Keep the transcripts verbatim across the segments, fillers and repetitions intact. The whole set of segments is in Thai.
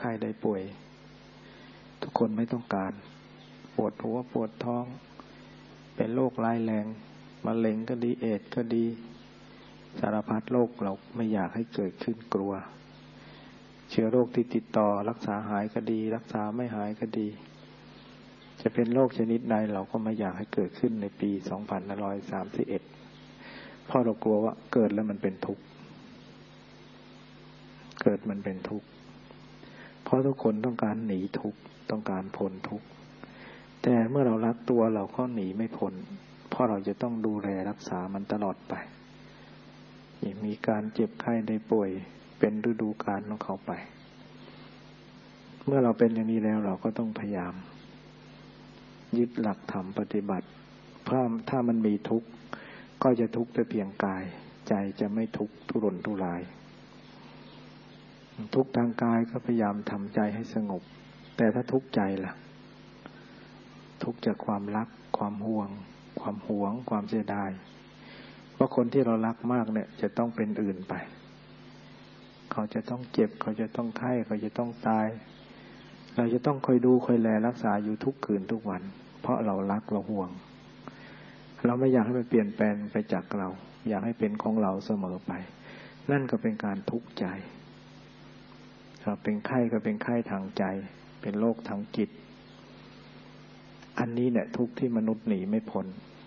ข้ได้ป่วยทุกคนไม่ต้องการปวดหัวปวดท้องเป็นโรคร้ายแรงมะเร็งก็ดีเอดส์ก็ดีสารพัดโรคเราไม่อยากให้เกิดขึ้นกลัวเชื้อโรคที่ติดต่อรักษาหายก็ดีรักษาไม่หายก็ดีจะเป็นโรคชนิดใดเราก็ไม่อยากให้เกิดขึ้นในปีสองพันห้าร้อยสามสิบเอ็ดเพราะเรากลัวว่าเกิดแล้วมันเป็นทุกข์เกิดมันเป็นทุกข์เพราะทุกคนต้องการหนีทุกข์ต้องการพ้นทุกข์แต่เมื่อเรารักตัวเราก็หนีไม่พ้นเพราะเราจะต้องดูแลรักษามันตลอดไปยิ่งมีการเจ็บไข้ได้ป่วยเป็นฤดูกาลของเขาไปเมื่อเราเป็นอย่างนี้แล้วเราก็ต้องพยายามยึดหลักธรรมปฏิบัติเพราะถ้ามันมีทุกข์ก็จะทุกข์แต่เพียงกายใจจะไม่ทุกข์ทุรนทุรายทุกข์ทางกายก็พยายามทำใจให้สงบแต่ถ้าทุกข์ใจล่ะทุกข์จากความรักความห่วงความหวงความเสียดายว่าคนที่เรารักมากเนี่ยจะต้องเป็นอื่นไปเขาจะต้องเจ็บเขาจะต้องไข้เขาจะต้องตายเราจะต้องคอยดูคอยแลรักษาอยู่ทุกคืนทุกวันเพราะเรารักเราห่วงเราไม่อยากให้มันเปลี่ยนแปลงไปจากเราอยากให้เป็นของเราเสมอไปนั่นก็เป็นการทุกข์ใจเราเป็นไข้ก็เป็นไข้ทางใจเป็นโรคทางจิตอันนี้เนี่ยทุกข์ที่มนุษย์หนีไม่พ้น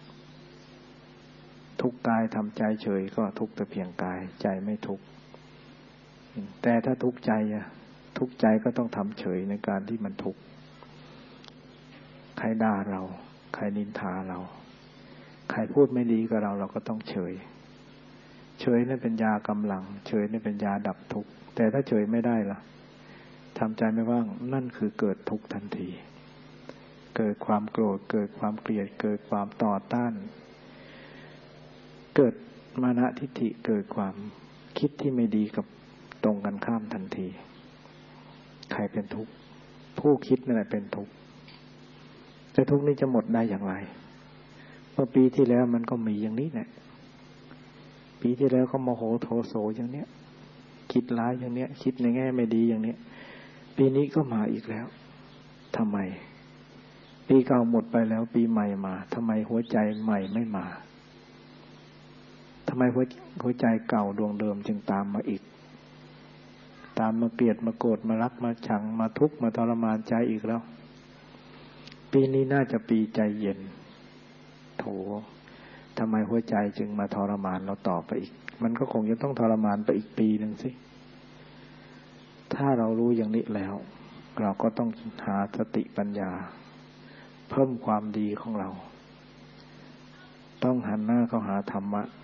ทุกข์กายทำใจเฉยก็ทุกข์แต่เพียงกายใจไม่ทุกข์แต่ถ้าทุกข์ใจอะทุกข์ใจก็ต้องทำเฉยในการที่มันทุกข์ใครด่าเราใครนินทาเราใครพูดไม่ดีกับเราเราก็ต้องเฉยเฉยนั่นเป็นยากำลังเฉยนั่นเป็นยาดับทุกข์แต่ถ้าเฉยไม่ได้ล่ะทำใจไม่ว่างนั่นคือเกิดทุกข์ทันทีเกิดความโกรธเกิดความเกลียดเกิดความต่อต้านเกิดมานะทิฏฐิเกิดความคิดที่ไม่ดีกับตรงกันข้ามทันทีใครเป็นทุกข์ผู้คิดนั่นแหละเป็นทุกข์แต่ทุกข์นี้จะหมดได้อย่างไรเมื่อปีที่แล้วมันก็มีอย่างนี้แหละปีที่แล้วก็โมโหโทโสอย่างเนี้ยคิดร้ายอย่างเนี้ยคิดในแง่ไม่ดีอย่างเนี้ยปีนี้ก็มาอีกแล้วทำไมปีเก่าหมดไปแล้วปีใหม่มาทำไมหัวใจใหม่ไม่มาทำไมหัวหัวใจเก่าดวงเดิมจึงตามมาอีกตามมาเกลียดมาโกรธมารักมาชังมาทุกข์มาทรมานใจอีกแล้วปีนี้น่าจะปีใจเย็นโถทำไมหัวใจจึงมาทรมานเราต่อไปอีกมันก็คงจะต้องทรมานไปอีกปีนึงสิถ้าเรารู้อย่างนี้แล้วเราก็ต้องหาสติปัญญาเพิ่มความดีของเราต้องหันหน้าเข้าหาธรรมะ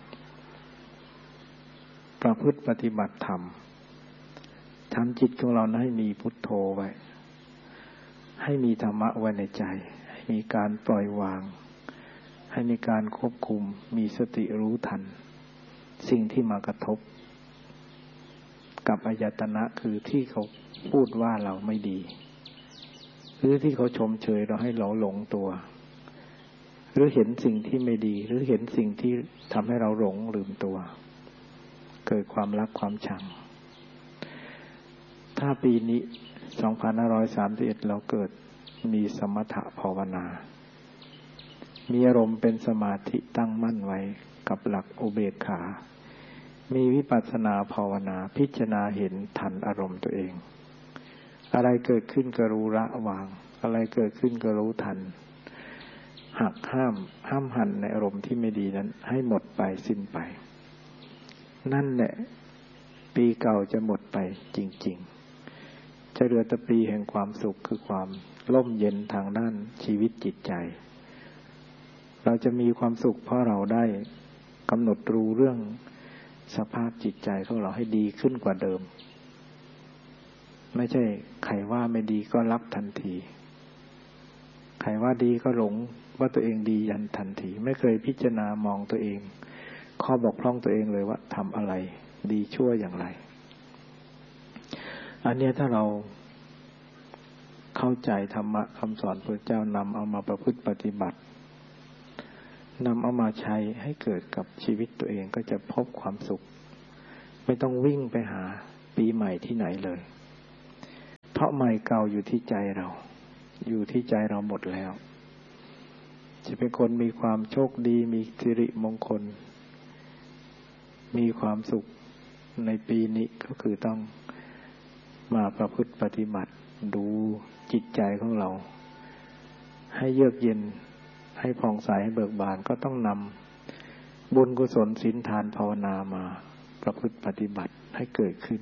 ประพฤติปฏิบัติธรรมทำจิตของเราให้มีพุทโธไว้ให้มีธรรมะไว้ในใจให้มีการปล่อยวางให้มีการควบคุมมีสติรู้ทันสิ่งที่มากระทบกับอายตนะคือที่เขาพูดว่าเราไม่ดีหรือที่เขาชมเชยเราให้เราหลงตัวหรือเห็นสิ่งที่ไม่ดีหรือเห็นสิ่งที่ทำให้เราหลงลืมตัวเกิดความรักความชังถ้าปีนี้สองพันห้าร้อยสามสิบเอ็ดเราเกิดมีสมถะภาวนามีอารมณ์เป็นสมาธิตั้งมั่นไว้กับหลักอุเบกขามีวิปัสสนาภาวนาพิจารณาเห็นทันอารมณ์ตัวเองอะไรเกิดขึ้นก็รู้ละวางอะไรเกิดขึ้นก็รู้ทันหักห้ามห้ามหันในอารมณ์ที่ไม่ดีนั้นให้หมดไปสิ้นไปนั่นแหละปีเก่าจะหมดไปจริงๆจะเหลือแต่ปีแห่งความสุขคือความร่มเย็นทางด้านชีวิตจิตใจเราจะมีความสุขเพราะเราได้กำหนดรู้เรื่องสภาพจิตใจของเราให้ดีขึ้นกว่าเดิมไม่ใช่ใครว่าไม่ดีก็รับทันทีใครว่าดีก็หลงว่าตัวเองดียันทันทีไม่เคยพิจารณามองตัวเองข้อบกพร่องตัวเองเลยว่าทำอะไรดีชั่วอย่างไรอันนี้ถ้าเราเข้าใจธรรมะคำสอนพระเจ้านำเอามาประพฤติปฏิบัตินำเอามาใช้ให้เกิดกับชีวิตตัวเองก็จะพบความสุขไม่ต้องวิ่งไปหาปีใหม่ที่ไหนเลยเพราะใหม่เก่าอยู่ที่ใจเราอยู่ที่ใจเราหมดแล้วจะเป็นคนมีความโชคดีมีสิริมงคลมีความสุขในปีนี้ก็คือต้องมาประพฤติปฏิบัติดูจิตใจของเราให้เยือกเย็นให้ผ่องใสให้เบิกบานก็ต้องนำบุญกุศลศีลทานภาวนามาประพฤติปฏิบัติให้เกิดขึ้น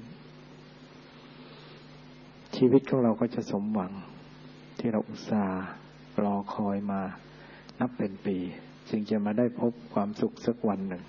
ชีวิตของเราก็จะสมหวังที่เราอุตส่าห์รอคอยมานับเป็นปีจึงจะมาได้พบความสุขสักวันหนึ่ง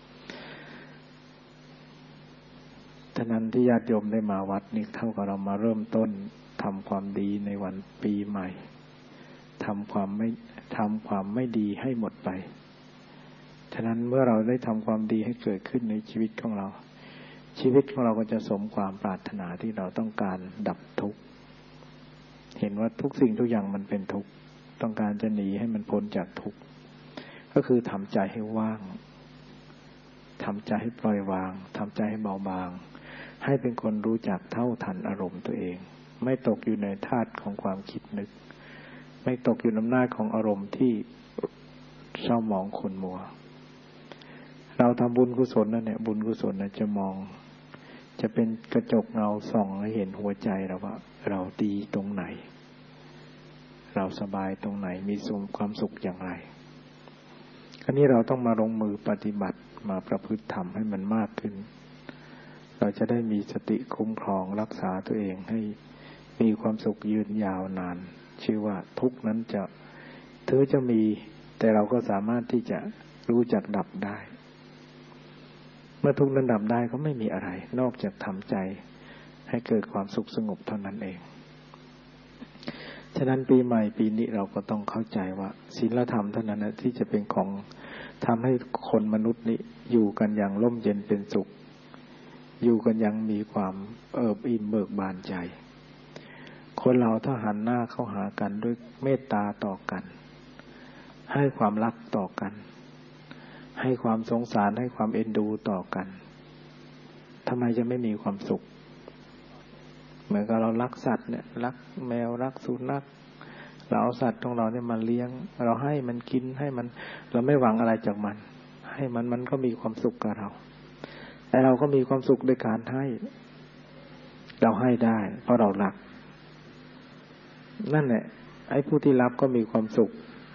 ฉะนั้นที่ญาติโยมได้มาวัดนี่เท่ากับเรามาเริ่มต้นทำความดีในวันปีใหม่ทำความไม่ทำความไม่ดีให้หมดไปฉะนั้นเมื่อเราได้ทำความดีให้เกิดขึ้นในชีวิตของเราชีวิตของเราก็จะสมความปรารถนาที่เราต้องการดับทุกข์เห็นว่าทุกสิ่งทุกอย่างมันเป็นทุกข์ต้องการจะหนีให้มันพ้นจากทุกข์ก็คือทำใจให้ว่างทำใจให้ปล่อยวางทำใจให้เบาบางให้เป็นคนรู้จักเท่าทันอารมณ์ตัวเองไม่ตกอยู่ในธาตุของความคิดนึกไม่ตกอยู่ในอำนาจของอารมณ์ที่เศร้าหมองขุ่นมัวเราทำบุญกุศลนั่นเนี่ยบุญกุศลน่ะจะมองจะเป็นกระจกเงาส่องให้เห็นหัวใจเราว่าเราดีตรงไหนเราสบายตรงไหนมีสุขความสุขอย่างไรคราวนี้เราต้องมาลงมือปฏิบัติมาประพฤติธรรมให้มันมากขึ้นเราจะได้มีสติคุ้มครองรักษาตัวเองให้มีความสุขยืนยาวนานชื่อว่าทุกข์นั้นจะถึงจะมีแต่เราก็สามารถที่จะรู้จักดับได้เมื่อทุกข์นั้นดับได้ก็ไม่มีอะไรนอกจากทำใจให้เกิดความสุขสงบเท่านั้นเองฉะนั้นปีใหม่ปีนี้เราก็ต้องเข้าใจว่าศีลธรรมเท่านั้นนะที่จะเป็นของทำให้คนมนุษย์นี้อยู่กันอย่างร่มเย็นเป็นสุขอยู่กันอย่างมีความเอิบอิ่มเบิกบานใจคนเราถ้าหันหน้าเข้าหากันด้วยเมตตาต่อกันให้ความรักต่อกันให้ความสงสารให้ความเอ็นดูต่อกันทำไมจะไม่มีความสุขเหมือนกับเรารักสัตว์เนี่ยรักแมวรักสุนัขเราเอาสัตว์ของเราเนี่ยมาเลี้ยงเราให้มันกินให้มันเราไม่หวังอะไรจากมันให้มันมันก็มีความสุขกับเราแต่เราก็มีความสุขด้วยการให้เราให้ได้เพราะเรารักนั่นแหละไอ้ผู้ที่รับก็มีความสุข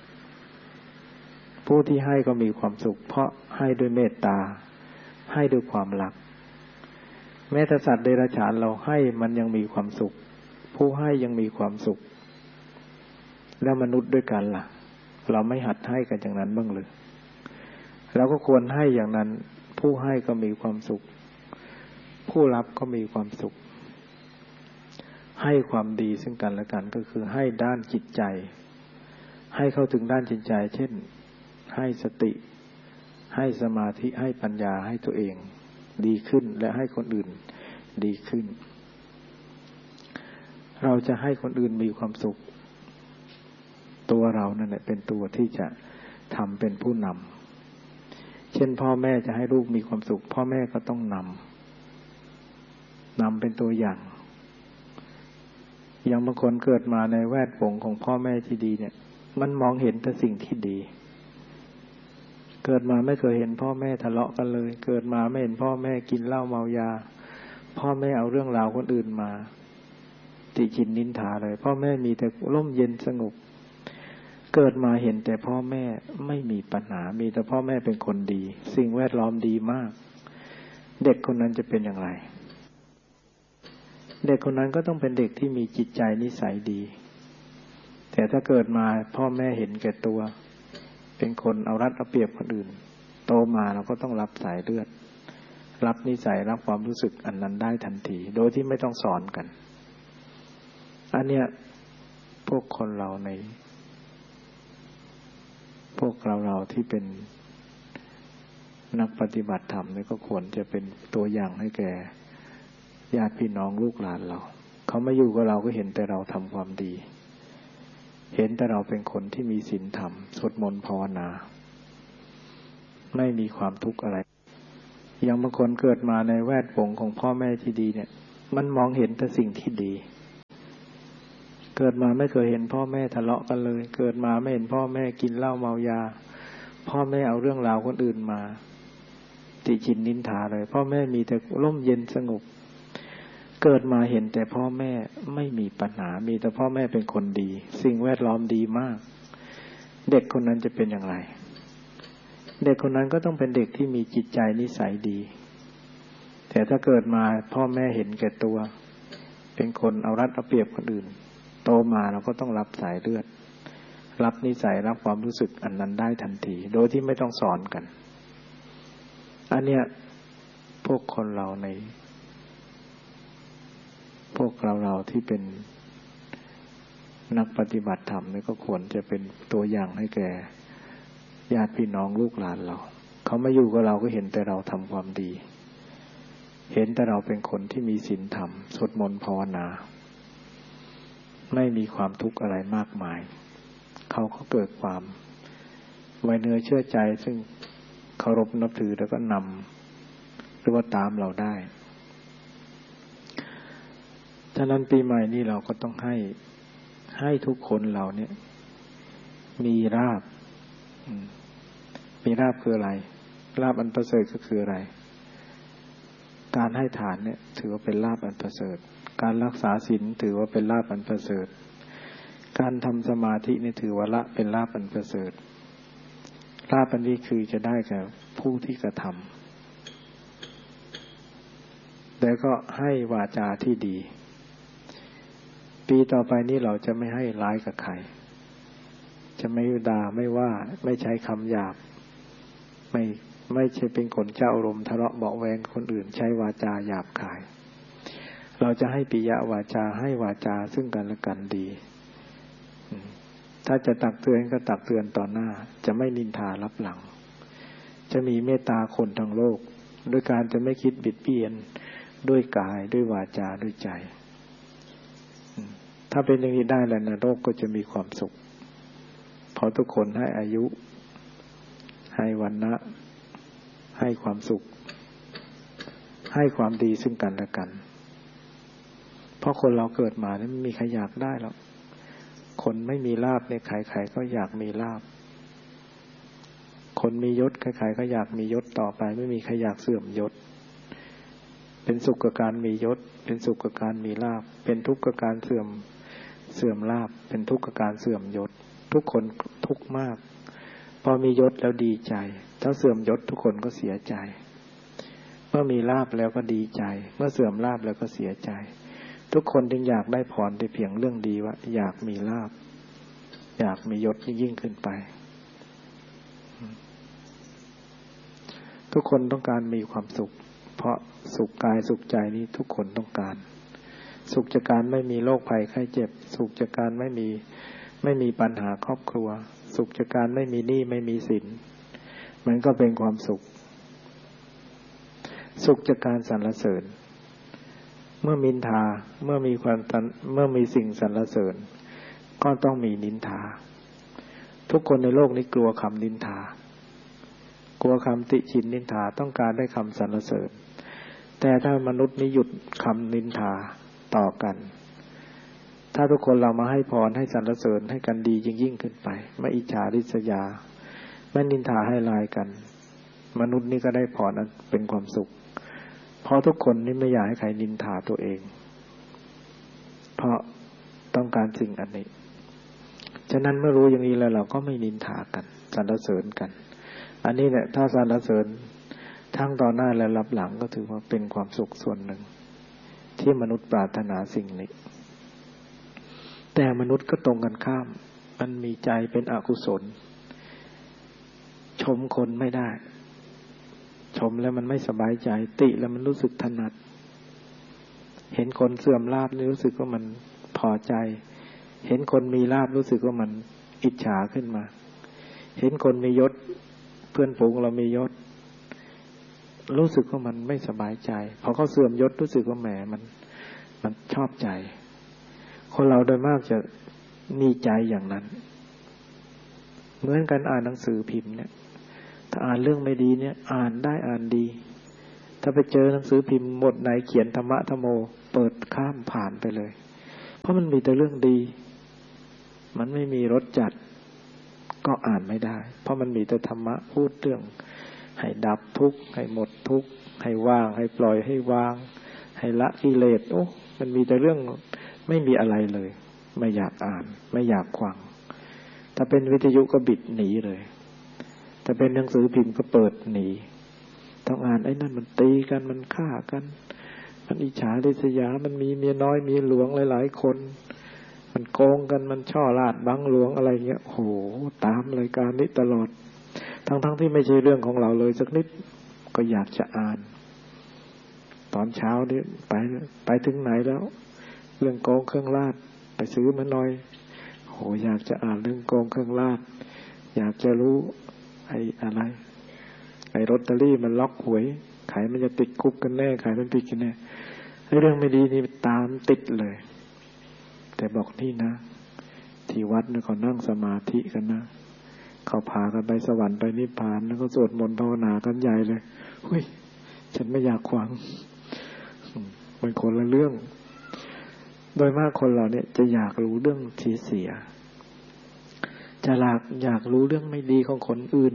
ผู้ที่ให้ก็มีความสุขเพราะให้ด้วยเมตตาให้ด้วยความรักแม้แต่สัตว์เดรัจฉานเราให้มันยังมีความสุขผู้ให้ยังมีความสุขแล้วมนุษย์ด้วยกันล่ะเราไม่หัดให้กันอย่างนั้นบ้างหรือเราก็ควรให้อย่างนั้นผู้ให้ก็มีความสุขผู้รับก็มีความสุขให้ความดีซึ่งกันและกันก็คือให้ด้านจิตใจให้เข้าถึงด้านจิตใจเช่นให้สติให้สมาธิให้ปัญญาให้ตัวเองดีขึ้นและให้คนอื่นดีขึ้นเราจะให้คนอื่นมีความสุขตัวเรานั่นแหละเป็นตัวที่จะทำเป็นผู้นำเช่นพ่อแม่จะให้ลูกมีความสุขพ่อแม่ก็ต้องนำนำเป็นตัวอย่างอย่างบางคนเกิดมาในแวดวงของพ่อแม่ที่ดีเนี่ยมันมองเห็นแต่สิ่งที่ดีเกิดมาไม่เคยเห็นพ่อแม่ทะเลาะกันเลยเกิดมาไม่เห็นพ่อแม่กินเหล้าเมายาพ่อแม่เอาเรื่องราวคนอื่นมาติฉินนินทาเลยพ่อแม่มีแต่ร่มเย็นสงบเกิดมาเห็นแต่พ่อแม่ไม่มีปัญหามีแต่พ่อแม่เป็นคนดีสิ่งแวดล้อมดีมากเด็กคนนั้นจะเป็นอย่างไรเด็กคนนั้นก็ต้องเป็นเด็กที่มีจิตใจนิสัยดีแต่ถ้าเกิดมาพ่อแม่เห็นแก่ตัวเป็นคนเอารัดเอาเปรียบคนอื่นโตมาเราก็ต้องรับสายเลือดรับนิสัยรับความรู้สึกอันนั้นได้ทันทีโดยที่ไม่ต้องสอนกันอันเนี้ยพวกคนเราในพวกเราเราที่เป็นนักปฏิบัติธรรมนี่ก็ควรจะเป็นตัวอย่างให้แก่ญาติพี่น้องลูกหลานเราเขามาอยู่กับเราก็เห็นแต่เราทำความดีเห็นแต่เราเป็นคนที่มีศีลธรรมสวดมนต์ภาวนาไม่มีความทุกข์อะไรอย่างบางคนเกิดมาในแวดวงของพ่อแม่ที่ดีเนี่ยมันมองเห็นแต่สิ่งที่ดีเกิดมาไม่เคยเห็นพ่อแม่ทะเลาะกันเลยเกิดมาไม่เห็นพ่อแม่กินเหล้าเมายาพ่อแม่เอาเรื่องราวคนอื่นมาติฉินนินทาเลยพ่อแม่มีแต่ร่มเย็นสงบเกิดมาเห็นแต่พ่อแม่ไม่มีปัญหามีแต่พ่อแม่เป็นคนดีสิ่งแวดล้อมดีมากเด็กคนนั้นจะเป็นอย่างไรเด็กคนนั้นก็ต้องเป็นเด็กที่มีจิตใจนิสัยดีแต่ถ้าเกิดมาพ่อแม่เห็นแก่ตัวเป็นคนเอารัดเอาเปรียบคนอื่นโตมาเราก็ต้องรับสายเลือดรับนิสัยรับความรู้สึกอันนั้นได้ทันทีโดยที่ไม่ต้องสอนกันอันเนี้ยพวกคนเราในพวกเราเราที่เป็นนักปฏิบัติธรรมนี่ก็ควรจะเป็นตัวอย่างให้แก่ญาติพี่น้องลูกหลานเราเขามาอยู่กับเราก็เห็นแต่เราทำความดีเห็นแต่เราเป็นคนที่มีศีลธรรมสวดมนต์ภาวนาไม่มีความทุกข์อะไรมากมายเขาก็เกิดความไว้เนื้อเชื่อใจซึ่งเคารพนับถือแล้วก็นำหรือว่าตามเราได้ฉะนั้นปีใหม่นี้เราก็ต้องให้ให้ทุกคนเราเนี่ยมีราภมีราภคืออะไรราภอันประเสริฐก็คืออะไรการให้ทานเนี่ยถือว่าเป็นลาภอันประเสริฐการรักษาศีลถือว่าเป็นลาภอันประเสริฐการทำสมาธินี่ถือว่าละเป็นลาภอันประเสริฐลาภอันนี้คือจะได้แก่ผู้ที่กระทำแล้วก็ให้วาจาที่ดีปีต่อไปนี้เราจะไม่ให้ร้ายกับใครจะไม่ด่าไม่ว่าไม่ใช้คำหยาบไม่ไม่ใช่เป็นคนเจ้าอารมณ์ทะเลาะเบาะแวงคนอื่นใช้วาจาหยาบคายเราจะให้ปิยวาจาให้วาจาซึ่งกันและกันดีถ้าจะตักเตือนก็ตักเตือนต่อหน้าจะไม่นินทารับหลังจะมีเมตตาคนทั้งโลกด้วยการจะไม่คิดบิดเบียนด้วยกายด้วยวาจาด้วยใจถ้าเป็นอย่างนี้ได้แล้วนะโลกก็จะมีความสุขเพราะทุกคนให้อายุให้วรรณะให้ความสุขให้ความดีซึ่งกันและกันเพราะคนเราเกิดมาเนี่ยไม่มีใครอยากได้หรอกคนไม่มีลาภเนี่ยใครๆก็อยากมีลาภคนมียศใครๆก็อยากมียศต่อไปไม่มีใครอยากเสื่อมยศเป็นสุขกับการมียศเป็นสุขกับการมีลาภเป็นทุกข์กับการเสื่อมเสื่อมลาภเป็นทุกข์กับการเสื่อมยศทุกคนทุกข์มากพอมียศแล้วดีใจถ้าเสื่อมยศทุกคนก็เสียใจเมื่อมีลาภแล้วก็ดีใจเมื่อเสื่อมลาภแล้วก็เสียใจทุกคนจึงอยากได้พรแต่เพียงเรื่องดีว่าอยากมีลาภอยากมียศยิ่งขึ้นไปทุกคนต้องการมีความสุขเพราะสุขกายสุขใจนี้ทุกคนต้องการสุขจากการไม่มีโรคภัยไข้เจ็บสุขจากการไม่มีไม่มีปัญหาครอบครัวสุขจากการไม่มีหนี้ไม่มีสินมันก็เป็นความสุขสุขจากการสรรเสริญเมื่อมินทาเมื่อมีความเมื่อมีสิ่งสรรเสริญก็ต้องมีนินทาทุกคนในโลกนี้กลัวคำนินทากลัวคำติฉินนินทาต้องการได้คำสรรเสริญแต่ถ้ามนุษย์นี้หยุดคำนินทาต่อกันถ้าทุกคนเรามาให้พรให้สรรเสริญให้กันดียิ่งยิ่งขึ้นไปไม่อิจฉาริษยาไม่นินทาให้ลายกันมนุษย์นี่ก็ได้พรนั้นเป็นความสุขเพราะทุกคนนี่ไม่อยากให้ใครนินทาตัวเองเพราะต้องการสิ่งอันนี้ฉะนั้นเมื่อรู้อย่างนี้แล้วเราก็ไม่นินทากันสรรเสริญกันอันนี้เนี่ยถ้าสรรเสริญทั้งต่อหน้าและรับหลังก็ถือว่าเป็นความสุขส่วนหนึ่งที่มนุษย์ปรารถนาสิ่งนี้แต่มนุษย์ก็ตรงกันข้ามมันมีใจเป็นอกุศลชมคนไม่ได้ชมแล้วมันไม่สบายใจติแล้วมันรู้สึกถนัดเห็นคนเสื่อมลาภรู้สึกว่ามันพอใจเห็นคนมีลาภรู้สึกว่ามันอิจฉาขึ้นมาเห็นคนมียศเพื่อนฝูงเรามียศรู้สึกว่ามันไม่สบายใจพอเขาเสื่อมยศรู้สึกว่าแหมมันมันชอบใจคนเราโดยมากจะมีใจอย่างนั้นเหมือนกันอ่านหนังสือพิมพ์เนี่ยถ้าอ่านเรื่องไม่ดีเนี่ยอ่านได้อ่านดีถ้าไปเจอหนังสือพิมพ์บทไหนเขียนธรรมะธรรมโมเปิดข้ามผ่านไปเลยเพราะมันมีแต่เรื่องดีมันไม่มีรสจัดก็อ่านไม่ได้เพราะมันมีแต่ธรรมะพูดเรื่องให้ดับทุกข์ให้หมดทุกข์ให้ว่างให้ปล่อยให้วางให้ละกิเลสโอ้มันมีแต่เรื่องไม่มีอะไรเลยไม่อยากอ่านไม่อยากฟังถ้าเป็นวิทยุก็บิดหนีเลยถ้าเป็นหนังสือพิมพ์ก็เปิดหนีต้องอ่านไอ้นั่นมันตีกันมันฆ่ากันมันอิจฉาริษยามันมีเมียน้อยมีหลวงหลายๆคนมันโกงกันมันช่อราดบังหลวงอะไรเงี้ยโหตามรายการนี้ตลอดทั้งๆที่ไม่ใช่เรื่องของเราเลยสักนิดก็อยากจะอ่านตอนเช้านี่ไปไปถึงไหนแล้วเรื่องโกงเครื่องราชไปซื้อมาหน่อยโหอยากจะอ่านเรื่องโกงเครื่องราชอยากจะรู้ไอ้อะไรไอ้ลอตเตอรี่มันล็อกหวยใครมันจะติดคุกกันแน่ใครมันผิดกันแน่ไอ้เรื่องไม่ดีนี่ตามติดเลยแต่บอกนี่นะที่วัดเนี่ยเขานั่งสมาธิกันนะเขาพากันไปสวรรค์ไปนิพพานแล้วก็สวดมนต์ภาวนากันใหญ่เลยเฮ้ยฉันไม่อยากขวางมันคนละเรื่องโดยมากคนเราเนี่ยจะอยากรู้เรื่องที่เสียจะอยากอยากรู้เรื่องไม่ดีของคนอื่น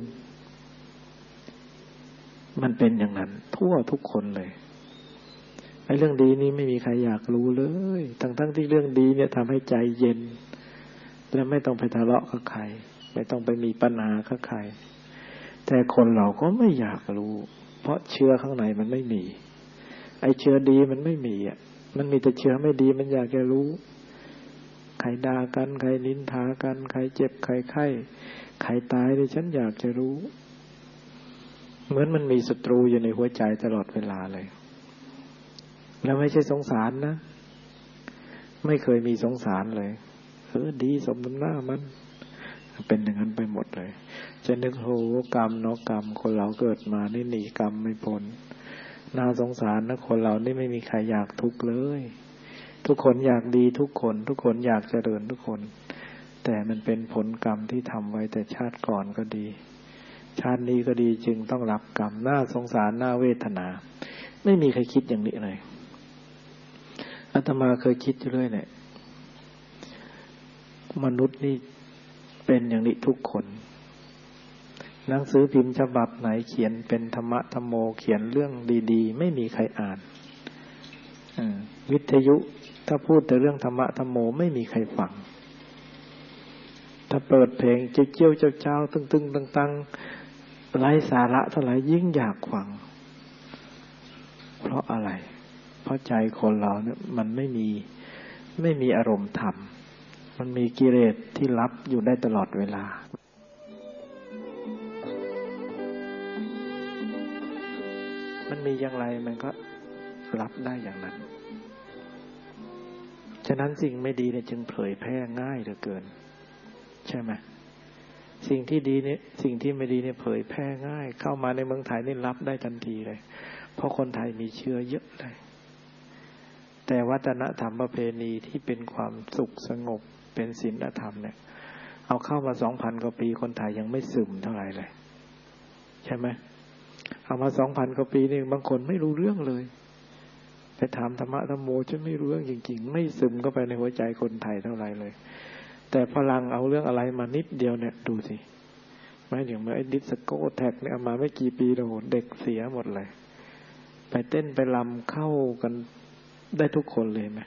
มันเป็นอย่างนั้นทั่วทุกคนเลยไอ้เรื่องดีนี้ไม่มีใครอยากรู้เลยทั้งๆที่เรื่องดีเนี่ยทำให้ใจเย็นและไม่ต้องไปทะเลาะกับใครไม่ต้องไปมีปัญหากับใครแต่คนเราก็ไม่อยากรู้เพราะเชื้อข้างในมันไม่มีไอ้เชื้อดีมันไม่มีอ่ะมันมีแต่เชื้อไม่ดีมันอยากจะรู้ใครด่ากันใครนินทากันใครเจ็บใครไข้ใครตายนี่ฉันอยากจะรู้เหมือนมันมีศัตรูอยู่ในหัวใจตลอดเวลาเลยแล้วไม่ใช่สงสารนะไม่เคยมีสงสารเลยเออดีสมน้ำหน้ามันเป็นอย่างนั้นไปหมดเลยจะนึกโหกรรมเนาะกรรมคนเราเกิดมานี่หนีกรรมไม่พ้นน่าสงสารนะคนเรานี่ไม่มีใครอยากทุกข์เลยทุกคนอยากดีทุกคนทุกคนอยากเจริญทุกคนแต่มันเป็นผลกรรมที่ทำไว้แต่ชาติก่อนก็ดีชาตินี้ก็ดีจึงต้องรับกรรมน่าสงสารน่าเวทนาไม่มีใครคิดอย่างนี้เลยอาตมาเคยคิดอยู่เรื่อยเนี่ยมนุษย์นี่เป็นอย่างนี้ทุกคนหนังสือพิมพ์ฉบับไหนเขียนเป็นธรรมะธรรมโมเขียนเรื่องดีๆไม่มีใครอ่านวิทยุถ้าพูดแต่เรื่องธรรมะธรรมโมไม่มีใครฟังถ้าเปิดเพลงเจี้ยวๆเจ้าๆตึงๆตังๆไร้สาระเท่าไหร่ยิ่งอยากฟังเพราะอะไรเพราะใจคนเราเนี่ยมันไม่มีไม่มีอารมณ์ธรรมมันมีกิเลสที่รับอยู่ได้ตลอดเวลามันมีอย่างไรมันก็รับได้อย่างนั้นฉะนั้นสิ่งไม่ดีเนี่ยจึงเผยแพร่ง่ายเหลือเกินใช่ไหมสิ่งที่ดีเนี่ยสิ่งที่ไม่ดีเนี่ยเผยแพร่ง่ายเข้ามาในเมืองไทยนี่รับได้ทันทีเลยเพราะคนไทยมีเชื้อเยอะเลยแต่วัฒนธรรมประเพณีที่เป็นความสุขสงบเป็นศีลธรรมเนี่ยเอาเข้ามาสองพันกว่าปีคนไทยยังไม่ซึมเท่าไหร่เลยใช่ไหมเอามาสองพันกว่าปีนี่บางคนไม่รู้เรื่องเลยไปถามธรรมะธรรมโมฉันไม่รู้เรื่องจริงๆไม่ซึมเข้าไปในหัวใจคนไทยเท่าไหร่เลยแต่พลังเอาเรื่องอะไรมานิดเดียวเนี่ยดูสิไม่อย่างเมื่อไอ้ดิสโก้แท็กเนี่ยเอามาไม่กี่ปีโอ้โหเด็กเสียหมดเลยไปเต้นไปรำเข้ากันได้ทุกคนเลยไหม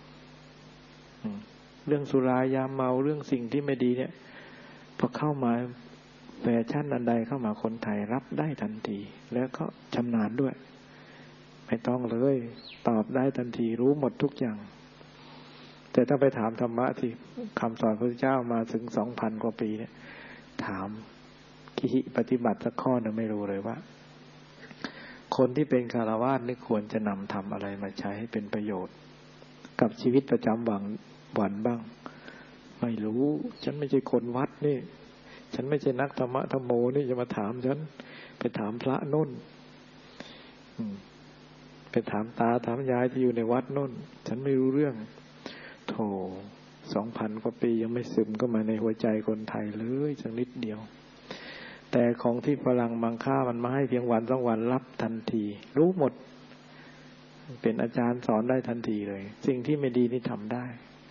เรื่องสุรายาเมาเรื่องสิ่งที่ไม่ดีเนี่ยพอเข้ามาแฟชั่นอันใดเข้ามาคนไทยรับได้ทันทีแล้วก็ชำนาญด้วยไม่ต้องเลยตอบได้ทันทีรู้หมดทุกอย่างแต่ถ้าไปถามธรรมะที่คำสอนพระพุทธเจ้ามาถึงสองพันกว่าปีเนี่ยถามกิหิปฏิบัติสักข้อนึงไม่รู้เลยว่าคนที่เป็นฆราวาสนี่ควรจะนำทำอะไรมาใช้ให้เป็นประโยชน์กับชีวิตประจำวันวันบ้างไม่รู้ฉันไม่ใช่คนวัดนี่ฉันไม่ใช่นักธรรมะธรรมโมนี่จะมาถามฉันไปถามพระโน่นไปถามตาถามยายที่อยู่ในวัดโน่นฉันไม่รู้เรื่องโธ่สองพันกว่าปียังไม่ซึมก็มาในหัวใจคนไทยเลยสักนิดเดียวแต่ของที่ฝรั่งมังค่ามันมาให้เพียงวันสองวันรับทันทีรู้หมดเป็นอาจารย์สอนได้ทันทีเลยสิ่งที่ไม่ดีนี่ทำได้